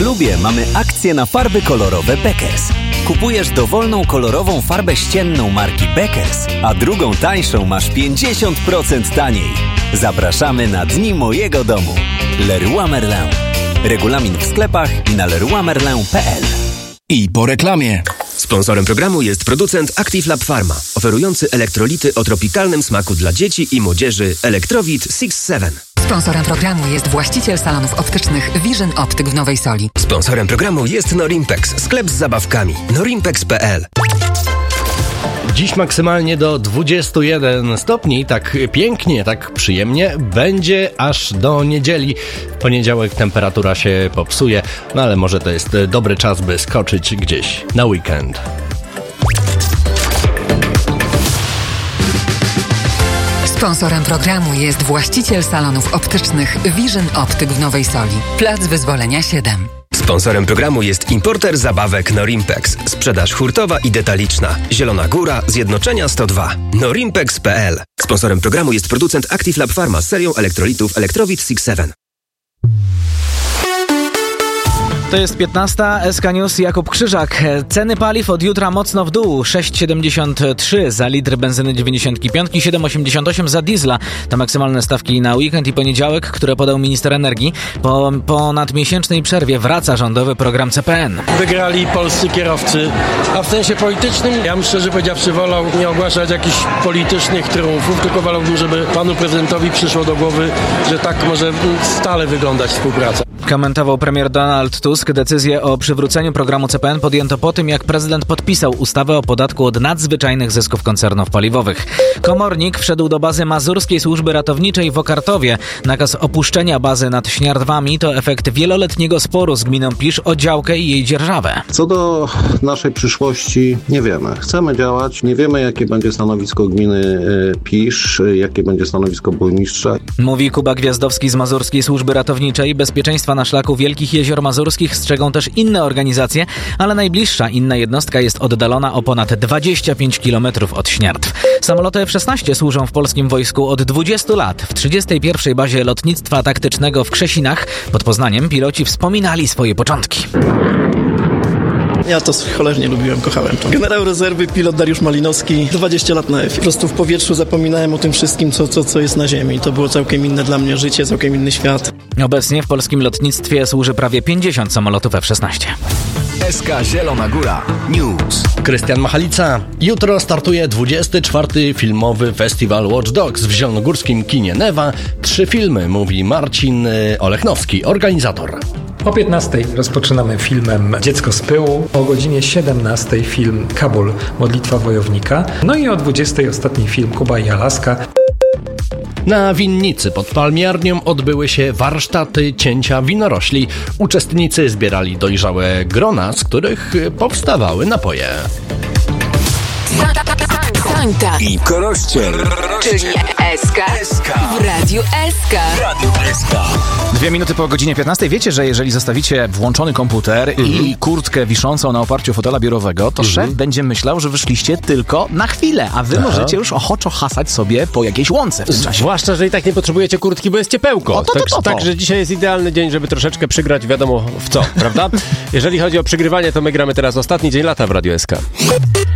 klubie mamy akcję na farby kolorowe Beckers. Kupujesz dowolną kolorową farbę ścienną marki Beckers, a drugą tańszą masz 50% taniej. Zapraszamy na Dni Mojego Domu. Leroy Merlin. Regulamin w sklepach i na leroymerlin.pl. I po reklamie. Sponsorem programu jest producent Active Lab Pharma, oferujący elektrolity o tropikalnym smaku dla dzieci i młodzieży Electrowit 6-7. Sponsorem programu jest właściciel salonów optycznych Vision Optyk w Nowej Soli. Sponsorem programu jest Norimpex, sklep z zabawkami. Norimpex.pl. Dziś maksymalnie do 21 stopni, tak pięknie, tak przyjemnie, będzie aż do niedzieli. W poniedziałek temperatura się popsuje, no ale może to jest dobry czas, by skoczyć gdzieś na weekend. Sponsorem programu jest właściciel salonów optycznych Vision Optyk w Nowej Soli. Plac Wyzwolenia 7. Sponsorem programu jest importer zabawek Norimpex. Sprzedaż hurtowa i detaliczna. Zielona Góra, Zjednoczenia 102. Norimpex.pl. Sponsorem programu jest producent Active Lab Pharma z serią elektrolitów Electrowit 6-7. To jest 15. SK News, Jakub Krzyżak. Ceny paliw od jutra mocno w dół. 6,73 za litr benzyny 95, 7,88 za diesla. To maksymalne stawki na weekend i poniedziałek, które podał minister energii. Po ponadmiesięcznej przerwie wraca rządowy program CPN. Wygrali polscy kierowcy, a w sensie politycznym ja bym szczerze powiedziawszy wolał nie ogłaszać jakichś politycznych triumfów, tylko wolałbym, żeby panu prezydentowi przyszło do głowy, że tak może stale wyglądać współpraca. Komentował premier Donald Tusk. Decyzję o przywróceniu programu CPN podjęto po tym, jak prezydent podpisał ustawę o podatku od nadzwyczajnych zysków koncernów paliwowych. Komornik wszedł do bazy Mazurskiej Służby Ratowniczej w Okartowie. Nakaz opuszczenia bazy nad Śniardwami to efekt wieloletniego sporu z gminą Pisz o działkę i jej dzierżawę. Co do naszej przyszłości nie wiemy. Chcemy działać, nie wiemy jakie będzie stanowisko gminy Pisz, jakie będzie stanowisko burmistrza. Mówi Kuba Gwiazdowski z Mazurskiej Służby Ratowniczej. Bezpieczeństwa na szlaku Wielkich Jezior Mazurskich strzegą też inne organizacje, ale najbliższa inna jednostka jest oddalona o ponad 25 km od Śniardw. Samoloty F-16 służą w polskim wojsku od 20 lat. W 31. bazie lotnictwa taktycznego w Krzesinach pod Poznaniem piloci wspominali swoje początki. Ja to cholernie lubiłem, kochałem to. Generał rezerwy, pilot Dariusz Malinowski, 20 lat na F. Po prostu w powietrzu zapominałem o tym wszystkim, co jest na ziemi. To było całkiem inne dla mnie życie, całkiem inny świat. Obecnie w polskim lotnictwie służy prawie 50 samolotów F-16. SK Zielona Góra News. Krystian Machalica. Jutro startuje 24. filmowy festiwal Watch Dogs w zielonogórskim kinie Newa. 3 filmy, mówi Marcin Olechnowski, organizator. O 15 rozpoczynamy filmem Dziecko z pyłu, o godzinie 17 film Kabul, Modlitwa wojownika, no i o 20 ostatni film Kuba i Alaska. Na winnicy pod Palmiarnią odbyły się warsztaty cięcia winorośli. Uczestnicy zbierali dojrzałe grona, z których powstawały napoje. Santa I Korościel, czyli SK w Radiu SK. 2 minuty po godzinie 15. Wiecie, że jeżeli zostawicie włączony komputer i kurtkę wiszącą na oparciu fotela biurowego, to szef będzie myślał, że wyszliście tylko na chwilę, a wy możecie już ochoczo hasać sobie po jakiejś łące w tym czasie. Zwłaszcza, że i tak nie potrzebujecie kurtki, bo jest ciepełko. Także dzisiaj jest idealny dzień, żeby troszeczkę przygrać wiadomo w co, prawda? Jeżeli chodzi o przygrywanie, to my gramy teraz ostatni dzień lata w Radiu SK.